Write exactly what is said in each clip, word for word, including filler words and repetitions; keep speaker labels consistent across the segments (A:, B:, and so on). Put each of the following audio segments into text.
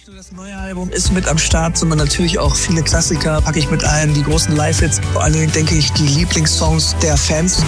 A: nur das neue Album ist mit am Start, sondern natürlich auch viele Klassiker packe ich mit ein, die großen Live-Hits. Vor allen Dingen denke ich die Lieblingssongs der Fans.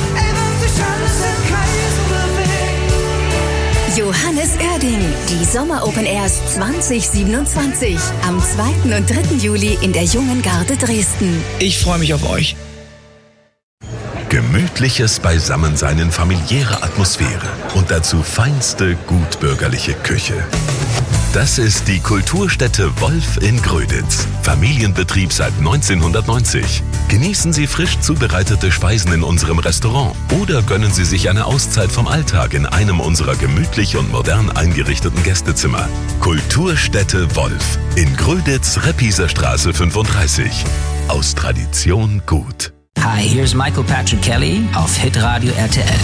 B: Johannes Oerding, die Sommer Open Airs zwanzig siebenundzwanzig. Am zweiten und dritten Juli in der Jungen Garde Dresden.
A: Ich freue mich auf euch.
C: Gemütliches Beisammensein in familiärer Atmosphäre und dazu feinste gutbürgerliche Küche. Das ist die Kulturstätte Wolf in Gröditz. Familienbetrieb seit neunzehnhundertneunzig. Genießen Sie frisch zubereitete Speisen in unserem Restaurant oder gönnen Sie sich eine Auszeit vom Alltag in einem unserer gemütlich und modern eingerichteten Gästezimmer. Kulturstätte Wolf in Gröditz, Reppiser Straße fünfunddreißig. Aus Tradition gut.
D: Hi, here's Michael Patrick Kelly auf Hitradio R T L.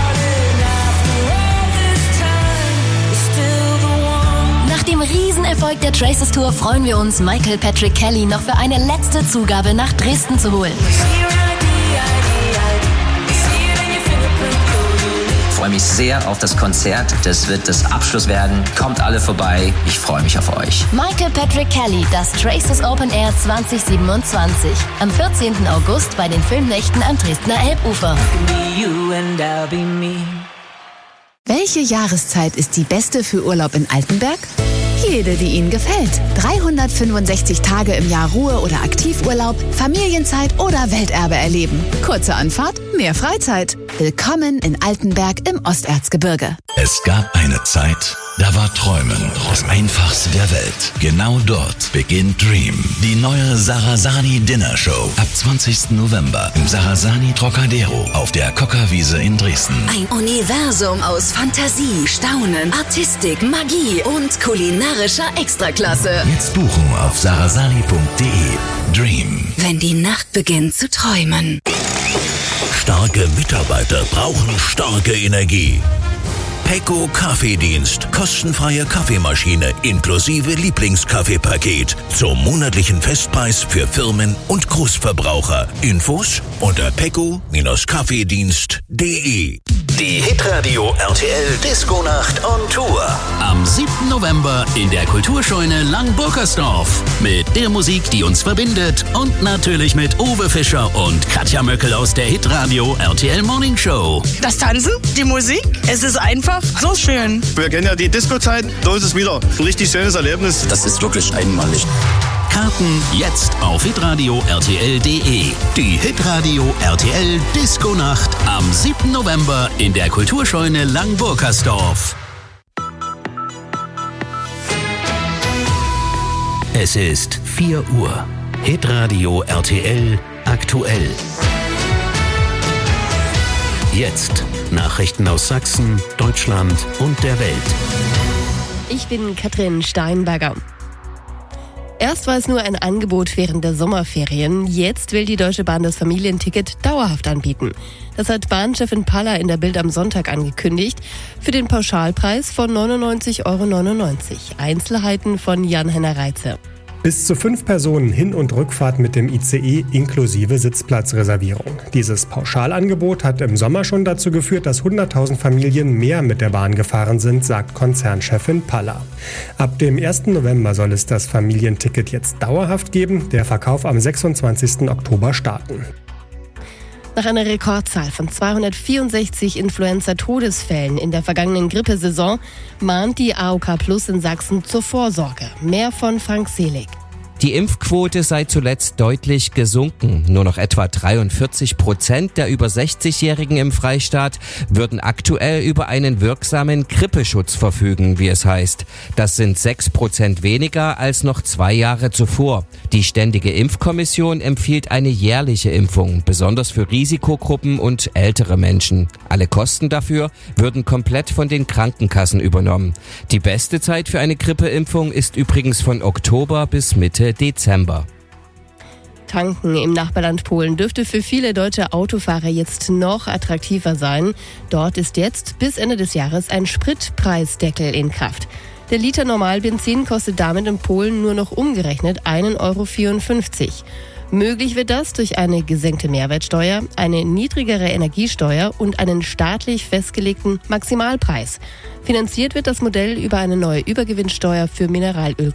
B: Nach dem Riesenerfolg der Traces Tour freuen wir uns, Michael Patrick Kelly noch für eine letzte Zugabe nach Dresden zu holen.
D: Ich freue mich sehr auf das Konzert. Das wird das Abschluss werden. Kommt alle vorbei. Ich freue mich auf euch.
B: Michael Patrick Kelly, das Traces Open Air zwanzig siebenundzwanzig. Am vierzehnten August bei den Filmnächten am Dresdner Elbufer. Welche Jahreszeit ist die beste für Urlaub in Altenberg? Jede, die Ihnen gefällt. dreihundertfünfundsechzig Tage im Jahr Ruhe- oder Aktivurlaub, Familienzeit oder Welterbe erleben. Kurze Anfahrt, mehr Freizeit. Willkommen in Altenberg im Osterzgebirge.
E: Es gab eine Zeit, da war Träumen das Einfachste der Welt. Genau dort beginnt Dream, die neue Sarasani Dinner Show. Ab zwanzigsten November im Sarasani Trocadero auf der Kockerwiese in Dresden.
B: Ein Universum aus Fantasie, Staunen, Artistik, Magie und kulinarischer Extraklasse.
E: Jetzt buchen auf sarasani punkt de. Dream.
B: Wenn die Nacht beginnt zu träumen.
E: Starke Mitarbeiter brauchen starke Energie. Pecco Kaffeedienst. Kostenfreie Kaffeemaschine inklusive Lieblingskaffeepaket. Zum monatlichen Festpreis für Firmen und Großverbraucher. Infos unter pecco Kaffeedienst punkt de.
F: Die Hitradio R T L Disco-Nacht on Tour.
G: Am siebten November in der Kulturscheune Langburkersdorf. Mit der Musik, die uns verbindet und natürlich mit Uwe Fischer und Katja Möckel aus der Hitradio R T L Morning Show.
H: Das Tanzen, die Musik, es ist einfach so schön.
I: Wir kennen ja die Disco-Zeit, so ist es wieder ein richtig schönes Erlebnis.
F: Das ist wirklich einmalig.
G: Karten jetzt auf hitradio r t l punkt de. Die Hitradio R T L Disco-Nacht am siebten November in der Kulturscheune Langburkersdorf. Es ist vier Uhr. Hitradio R T L aktuell. Jetzt Nachrichten aus Sachsen, Deutschland und der Welt.
J: Ich bin Katrin Steinberger. Erst war es nur ein Angebot während der Sommerferien. Jetzt will die Deutsche Bahn das Familienticket dauerhaft anbieten. Das hat Bahnchefin Paller in der Bild am Sonntag angekündigt. Für den Pauschalpreis von neunundneunzig Euro neunundneunzig. Einzelheiten von Jan-Henner Reitze.
K: Bis zu fünf Personen Hin- und Rückfahrt mit dem I C E inklusive Sitzplatzreservierung. Dieses Pauschalangebot hat im Sommer schon dazu geführt, dass hunderttausend Familien mehr mit der Bahn gefahren sind, sagt Konzernchefin Paller. Ab dem ersten November soll es das Familienticket jetzt dauerhaft geben, der Verkauf am sechsundzwanzigsten Oktober starten.
J: Nach einer Rekordzahl von zweihundertvierundsechzig Influenza-Todesfällen in der vergangenen Grippesaison mahnt die A O K Plus in Sachsen zur Vorsorge. Mehr von Frank Selig.
L: Die Impfquote sei zuletzt deutlich gesunken. Nur noch etwa dreiundvierzig Prozent der über sechzigjährigen im Freistaat würden aktuell über einen wirksamen Grippeschutz verfügen, wie es heißt. Das sind sechs Prozent weniger als noch zwei Jahre zuvor. Die Ständige Impfkommission empfiehlt eine jährliche Impfung, besonders für Risikogruppen und ältere Menschen. Alle Kosten dafür würden komplett von den Krankenkassen übernommen. Die beste Zeit für eine Grippeimpfung ist übrigens von Oktober bis Mitte Dezember.
J: Tanken im Nachbarland Polen dürfte für viele deutsche Autofahrer jetzt noch attraktiver sein. Dort ist jetzt bis Ende des Jahres ein Spritpreisdeckel in Kraft. Der Liter Normalbenzin kostet damit in Polen nur noch umgerechnet ein Euro vierundfünfzig. Möglich wird das durch eine gesenkte Mehrwertsteuer, eine niedrigere Energiesteuer und einen staatlich festgelegten Maximalpreis. Finanziert wird das Modell über eine neue Übergewinnsteuer für Mineralöl.